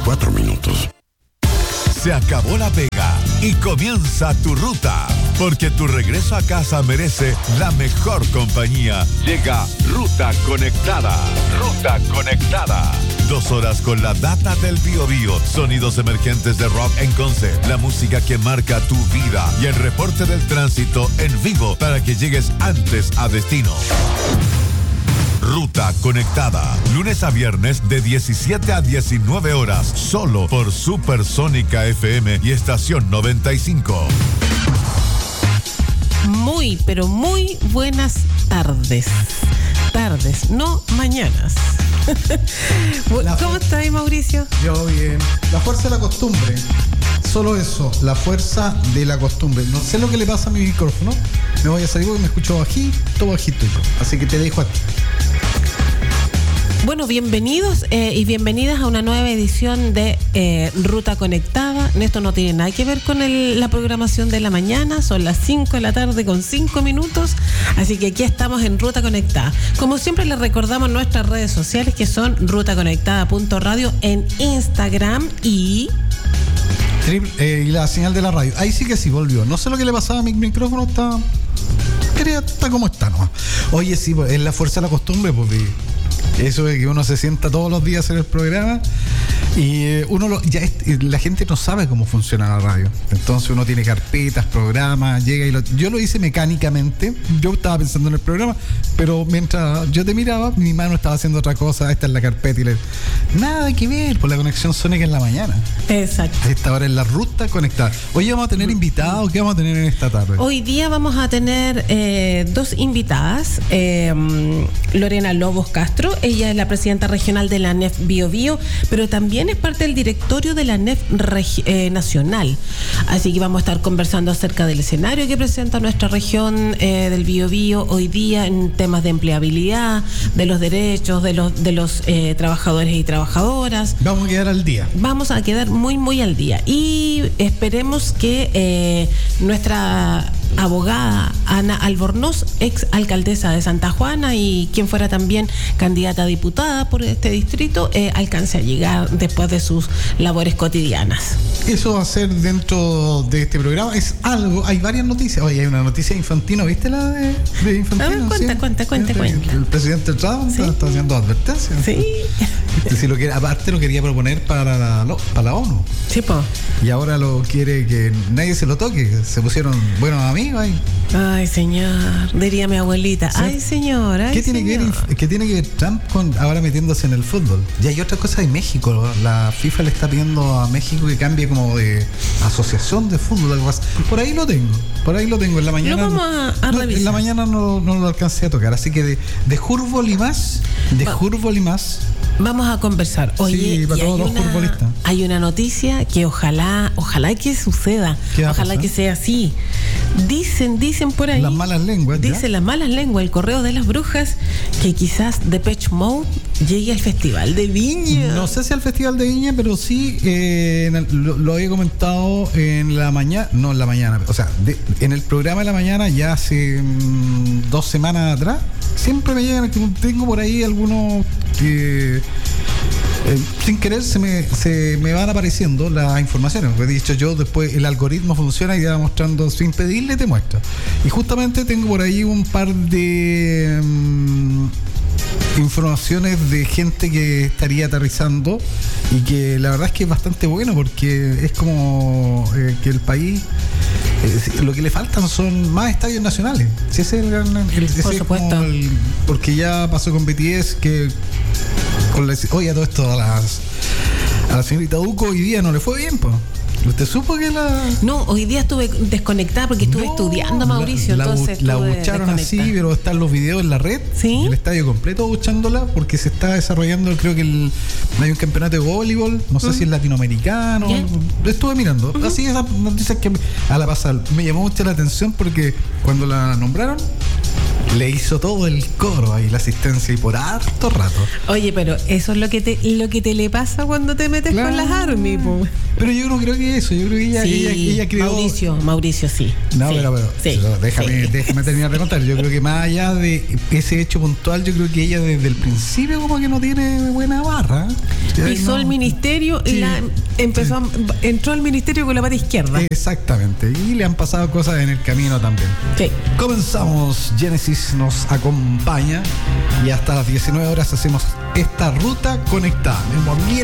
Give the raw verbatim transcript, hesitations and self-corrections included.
cuatro minutos. Se acabó la pega y comienza tu ruta, porque tu regreso a casa merece la mejor compañía. Llega Ruta Conectada. Ruta Conectada. Dos horas con la data del Bío Bío, sonidos emergentes de rock en concept, la música que marca tu vida y el reporte del tránsito en vivo para que llegues antes a destino. Ruta Conectada, lunes a viernes de diecisiete a diecinueve horas, solo por Supersónica F M y Estación noventa y cinco. Muy, pero muy buenas tardes. Tardes, no mañanas. ¿Cómo estás ahí, Mauricio? Yo bien. La fuerza de la costumbre. Solo eso, la fuerza de la costumbre. No sé lo que le pasa a mi micrófono. Me voy a salir porque me escucho bajito, bajito. Así que te dejo a ti. Bueno, bienvenidos eh, y bienvenidas a una nueva edición de eh, Ruta Conectada. Esto no tiene nada que ver con el, la programación de la mañana. Son las cinco de la tarde con cinco minutos. Así que aquí estamos en Ruta Conectada. Como siempre les recordamos nuestras redes sociales, que son ruta conectada punto radio en Instagram y... Triple, eh, y la señal de la radio. Ahí sí que sí volvió. No sé lo que le pasaba a mi micrófono. Está... Quería, está como está, ¿no? Oye, sí, es la fuerza de la costumbre, porque... Eso de que uno se sienta todos los días en el programa y eh, uno lo, ya es, la gente no sabe cómo funciona la radio. Entonces uno tiene carpetas, programas, llega y lo, yo lo hice mecánicamente. Yo estaba pensando en el programa, pero mientras yo te miraba, mi mano estaba haciendo otra cosa. Esta es la carpeta y le, nada que ver por la conexión sónica en la mañana. Exacto. A esta hora en la Ruta Conectada. Hoy vamos a tener invitados. ¿Qué vamos a tener en esta tarde? Hoy día vamos a tener eh, dos invitadas. Eh, Lorena Lobos Castro. Ella es la presidenta regional de la N E F Bío Bío, pero también es parte del directorio de la N E F regi- eh, nacional. Así que vamos a estar conversando acerca del escenario que presenta nuestra región eh, del Bío Bío hoy día en temas de empleabilidad, de los derechos de los de los eh, trabajadores y trabajadoras. Vamos a quedar al día. Vamos a quedar muy, muy al día. Y esperemos que eh, nuestra abogada Ana Albornoz, ex alcaldesa de Santa Juana y quien fuera también candidata a diputada por este distrito, eh, alcance a llegar después de sus labores cotidianas. Eso va a ser dentro de este programa. Es algo, hay varias noticias. Oye, hay una noticia de Infantino. ¿Viste la de, de Infantino? A ver, cuenta, ¿sí? cuenta, cuenta, el, cuenta. El presidente Trump ¿sí? está, está haciendo advertencias. Sí. Este, si lo quiere, aparte lo quería proponer para la, para la ONU. Sí, po. Y ahora lo quiere que nadie se lo toque. Se pusieron buenos amigos ahí. Ay, señor, diría mi abuelita. ¿Sí? Ay, señor, ay, ¿Qué tiene señor. que ver, ¿qué tiene que ver Trump con ahora metiéndose en el fútbol? Y hay otra cosa de México. La FIFA le está pidiendo a México que cambie como de asociación de fútbol, algo así. Por ahí lo tengo. Por ahí lo tengo. En la mañana. Lo vamos a, a no, revisar. En la mañana no, no lo alcancé a tocar. Así que de, de fútbol y más, de Va. fútbol y más. Vamos a conversar. Oye, sí, para y todos hay, los una, futbolistas. hay una noticia que ojalá, ojalá que suceda. Ojalá que sea así. Dicen, dicen por ahí. Las malas lenguas. Dicen ¿ya? las malas lenguas, el correo de las brujas, que quizás Depeche Mode llegue al Festival de Viña. No sé si al Festival de Viña, pero sí eh, en el, lo, lo había comentado en la mañana, no en la mañana, o sea, de, en el programa de la mañana ya hace mmm, dos semanas atrás. Siempre me llegan, tengo por ahí algunos que eh, sin querer se me, se me van apareciendo las informaciones. He dicho yo, después el algoritmo funciona y ya va mostrando, sin pedirle te muestra. Y justamente tengo por ahí un par de um, informaciones de gente que estaría aterrizando y que la verdad es que es bastante bueno porque es como eh, que el país eh, lo que le faltan son más estadios nacionales. Si ese es el gran el, ese por es supuesto como el, porque ya pasó con B T S que con la, oye a todo esto a las a la señorita Duco hoy día no le fue bien, pues. ¿Usted supo que la...? No, hoy día estuve desconectada porque estuve no, estudiando, Mauricio, la, la, entonces la bucharon así, pero están los videos en la red. ¿Sí? El estadio completo buchándola porque se está desarrollando, creo que el, hay un campeonato de voleibol, no sé uh-huh. si es latinoamericano. ¿Yeah? Estuve mirando. Uh-huh. Así esas noticias que a la pasada me llamó mucho la atención porque cuando la nombraron le hizo todo el coro ahí, la asistencia, y por harto rato. Oye, pero eso es lo que te lo que te le pasa cuando te metes claro. con las Army, po. Pero yo no creo que eso, yo creo que ella, Sí, ella, ella creó... Mauricio, Mauricio sí. No, sí, pero, pero sí, pero déjame, sí. déjame terminar de contar. Yo creo que más allá de ese hecho puntual, yo creo que ella desde el principio como que no tiene buena barra. Pisó no, el ministerio y sí, la empezó a- entró al ministerio con la pata izquierda. Exactamente. Y le han pasado cosas en el camino también. Sí. Comenzamos, Génesis nos acompaña y hasta las diecinueve horas hacemos esta ruta conectada. Me morí